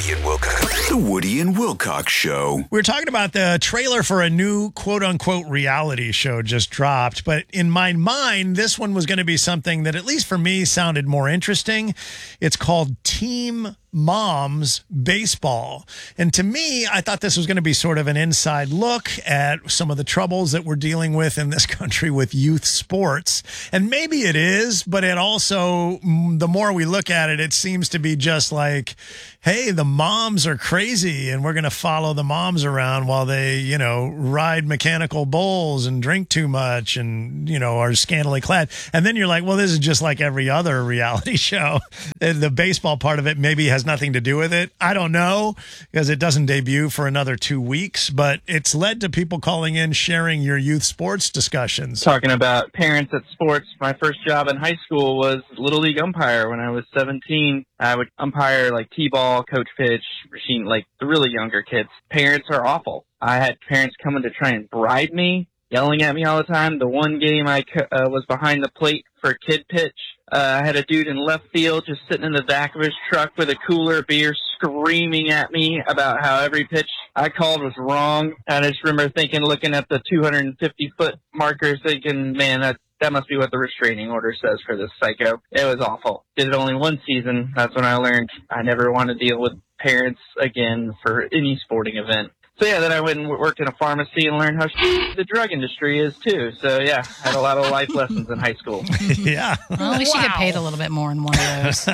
Woody and Wilcox. The Woody and Wilcox Show. We were talking about the trailer for a new quote-unquote reality show just dropped, but in my mind, this one was going to be something that, at least for me, sounded more interesting. It's called Team Moms Baseball. And to me, I thought this was going to be sort of an inside look at some of the troubles that we're dealing with in this country with youth sports. And maybe it is, but it also, the more we look at it, it seems to be just like, hey, the moms are crazy and we're going to follow the moms around while they, ride mechanical bulls and drink too much and, are scantily clad. And then you're like, well, this is just like every other reality show. The baseball part of it maybe has nothing to do with it. I don't know, because it doesn't debut for another 2 weeks, but it's led to people calling in, sharing your youth sports discussions. Talking about parents at sports, my first job in high school was Little League umpire. When I was 17, I would umpire like T-ball, coach pitch, machine, like the really younger kids. Parents are awful. I had parents coming to try and bribe me, yelling at me all the time. The one game I was behind the plate for kid pitch, I had a dude in left field just sitting in the back of his truck with a cooler of beer screaming at me about how every pitch I called was wrong. And I just remember looking at the 250-foot markers, thinking, man, that must be what the restraining order says for this psycho. It was awful. Did it only one season. That's when I learned I never want to deal with parents again for any sporting event. So, yeah, then I went and worked in a pharmacy and learned how the drug industry is, too. So, yeah, I had a lot of life lessons in high school. Yeah. Well, at least you get paid a little bit more in one of those.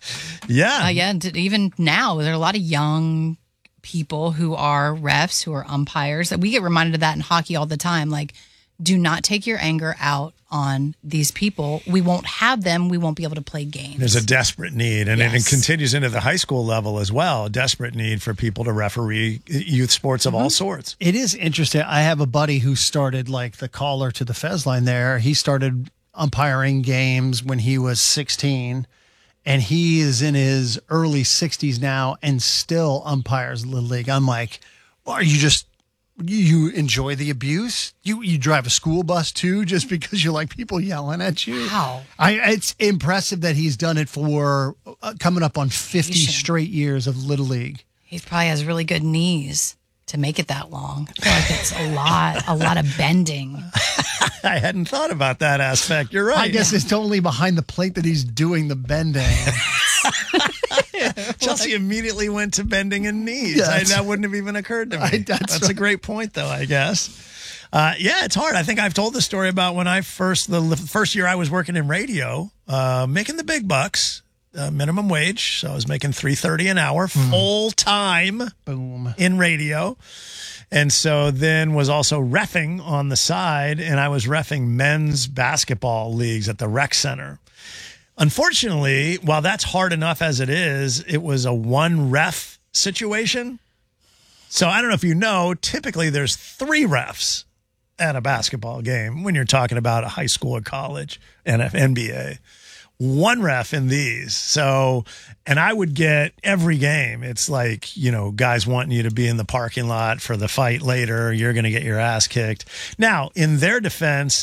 Yeah. Even now, there are a lot of young people who are refs, who are umpires. We get reminded of that in hockey all the time. Like, do not take your anger out on these people. We won't have them. We won't be able to play games. There's a desperate need, and Yes. it continues into the high school level as well. A desperate need for people to referee youth sports of all sorts. It is interesting. I have a buddy who started like the caller to the Fez line there. He started umpiring games when he was 16, and he is in his early 60s now and still umpires Little League. I'm like, well, are you enjoy the abuse? You drive a school bus too, just because you like people yelling at you? Wow. It's impressive that he's done it for coming up on 50 straight years of Little League. He probably has really good knees to make it that long. I feel like it's a lot of bending. I hadn't thought about that aspect. You're right. I guess it's totally behind the plate that he's doing the bending. Chelsea immediately went to bending in knees. That wouldn't have even occurred to me. That's right. A great point, though, I guess. Yeah, it's hard. I think I've told the story about when the first year I was working in radio, making the big bucks, minimum wage. So I was making $3.30 an hour full time. Boom. In radio. And so then was also reffing on the side, and I was reffing men's basketball leagues at the rec center. Unfortunately, while that's hard enough as it is, it was a one ref situation. So I don't know if you know, typically there's 3 refs at a basketball game when you're talking about a high school or college and NBA. 1 ref in these. So, and I would get every game. It's like, guys wanting you to be in the parking lot for the fight later. You're going to get your ass kicked. Now, in their defense,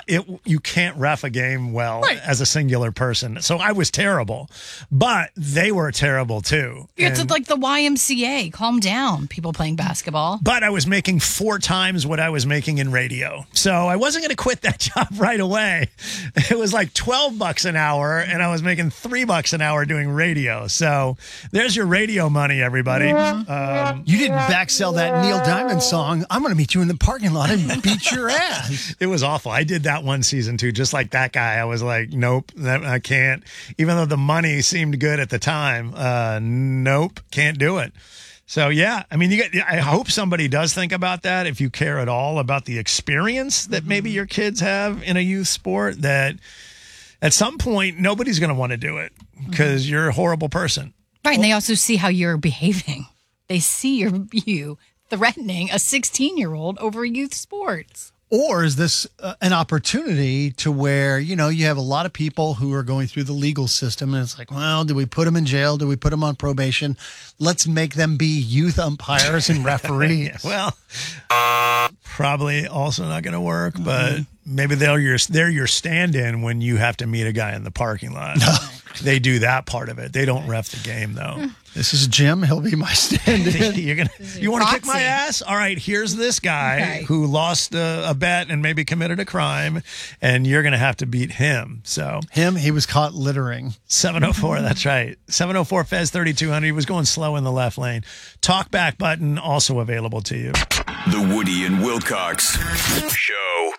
you can't ref a game well as a singular person. So I was terrible, but they were terrible too. It's like the YMCA. Calm down, people playing basketball. But I was making 4 times what I was making in radio. So I wasn't going to quit that job right away. It was like $12 an hour, and I was making $3 an hour doing radio. So there's your radio money, everybody. You didn't backsell that Neil Diamond song. I'm going to meet you in the parking lot and beat your ass. It was awful. I did that one season too, just like that guy. I was like, nope, I can't. Even though the money seemed good at the time, nope, can't do it. So yeah, I mean, I hope somebody does think about that. If you care at all about the experience that maybe your kids have in a youth sport, that at some point nobody's going to want to do it because you're a horrible person. Right, and they also see how you're behaving. They see you threatening a 16-year-old over youth sports. Or is this an opportunity to where, you have a lot of people who are going through the legal system and it's like, well, do we put them in jail? Do we put them on probation? Let's make them be youth umpires and referees. Well, probably also not going to work, but maybe they're your stand-in when you have to meet a guy in the parking lot. They do that part of it. They don't ref the game, though. This is Jim. He'll be my stand-in. You want to kick my Proxy. ass? All right, here's this guy Okay. who lost a bet and maybe committed a crime, and you're going to have to beat him. So He was caught littering. 704, that's right. 704 Fez 3200. He was going slow in the left lane. Talkback button also available to you. The Woody and Wilcox Show.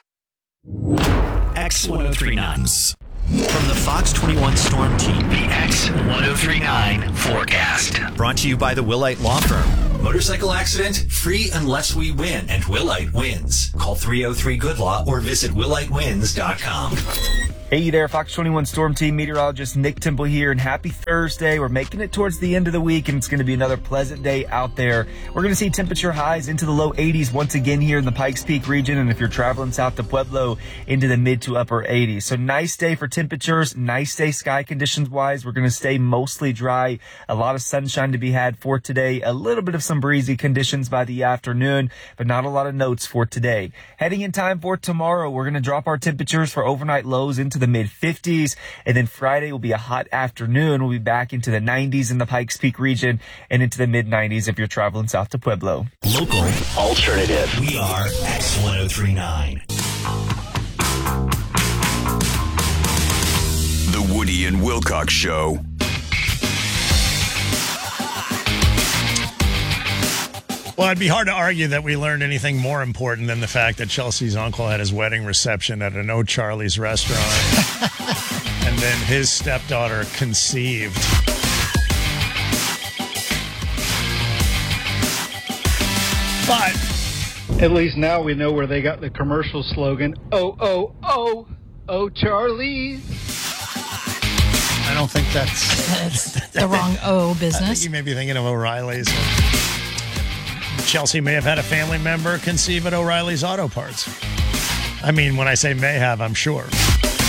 X1039. From the Fox 21 Storm Team, the X1039 forecast. Brought to you by the Willite Law Firm. Motorcycle accident? Free unless we win, and Willite wins. Call 303-GOOD-LAW or visit willitewins.com. Hey there, Fox 21 Storm Team meteorologist Nick Temple here, and happy Thursday. We're making it towards the end of the week, and it's going to be another pleasant day out there. We're going to see temperature highs into the low 80s once again here in the Pikes Peak region, and if you're traveling south to Pueblo, into the mid to upper 80s. So nice day for temperatures, nice day sky conditions-wise. We're going to stay mostly dry, a lot of sunshine to be had for today, a little bit of some breezy conditions by the afternoon, but not a lot of notes for today. Heading in time for tomorrow, we're going to drop our temperatures for overnight lows into the mid 50s, and then Friday will be a hot afternoon. We'll be back into the 90s in the Pikes Peak region and into the mid 90s if you're traveling south to Pueblo. Local alternative. We are X1039. The Woody and Wilcox Show. Well, it'd be hard to argue that we learned anything more important than the fact that Chelsea's uncle had his wedding reception at an O'Charlie's restaurant. And then his stepdaughter conceived. But At least now we know where they got the commercial slogan, oh, Charlie. I don't think that's... That's the wrong O I think business. you may be thinking of O'Reilly's. Chelsea may have had a family member conceive at O'Reilly's Auto Parts. I mean, when I say may have, I'm sure.